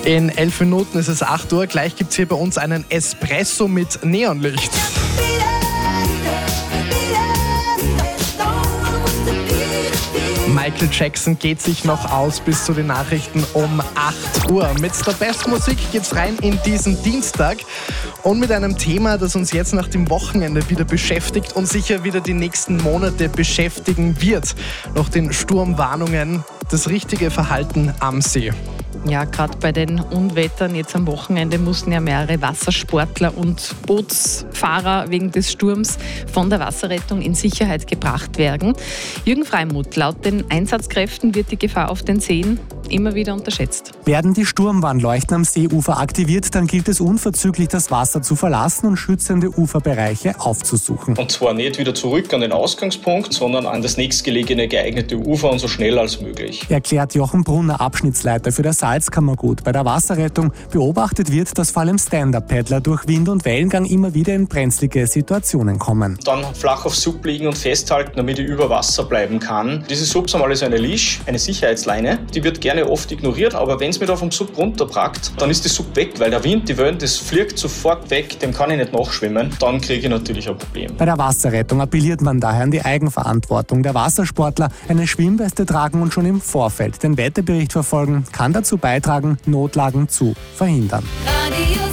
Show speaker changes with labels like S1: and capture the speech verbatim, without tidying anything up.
S1: In elf Minuten ist es acht Uhr. Gleich gibt es hier bei uns einen Espresso mit Neonlicht. Michael Jackson geht sich noch aus bis zu den Nachrichten um acht Uhr. Mit der Bestmusik geht's rein in diesen Dienstag und mit einem Thema, das uns jetzt nach dem Wochenende wieder beschäftigt und sicher wieder die nächsten Monate beschäftigen wird. Nach den Sturmwarnungen, das richtige Verhalten am See.
S2: Ja, gerade bei den Unwettern jetzt am Wochenende mussten ja mehrere Wassersportler und Bootsfahrer wegen des Sturms von der Wasserrettung in Sicherheit gebracht werden. Jürgen Freimuth, laut den Einsatzkräften wird die Gefahr auf den Seen immer wieder unterschätzt.
S3: Werden die Sturmwarnleuchten am Seeufer aktiviert, dann gilt es unverzüglich, das Wasser zu verlassen und schützende Uferbereiche aufzusuchen.
S4: Und zwar nicht wieder zurück an den Ausgangspunkt, sondern an das nächstgelegene geeignete Ufer und so schnell als möglich.
S3: Erklärt Jochen Brunner, Abschnittsleiter für das Salzkammergut. Bei der Wasserrettung beobachtet wird, dass vor allem Stand-Up-Paddler durch Wind- und Wellengang immer wieder in brenzlige Situationen kommen.
S4: Dann flach auf Sub liegen und festhalten, damit ich über Wasser bleiben kann. Diese Subs haben alle so eine Leash, eine Sicherheitsleine. Die wird gerne oft ignoriert, aber wenn es mir da vom Sub runterprackt, dann ist die Sub weg, weil der Wind, die Wellen, das fliegt sofort weg, dem kann ich nicht nachschwimmen. Dann kriege ich natürlich ein Problem.
S3: Bei der Wasserrettung appelliert man daher an die Eigenverantwortung der Wassersportler, eine Schwimmweste tragen und schon im Vorfeld den Wetterbericht verfolgen, kann dazu beitragen, Notlagen zu verhindern.
S5: Radio